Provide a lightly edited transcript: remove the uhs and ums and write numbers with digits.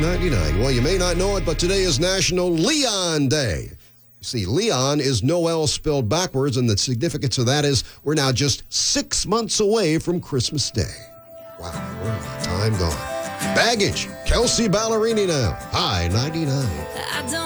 99. Well, you may not know it, but today is National Leon Day. You see, Leon is Noel spelled backwards, and the significance of that is we're now just 6 months away from Christmas Day. Wow, where's the time gone? Baggage, Kelsey Ballerini now. High 99.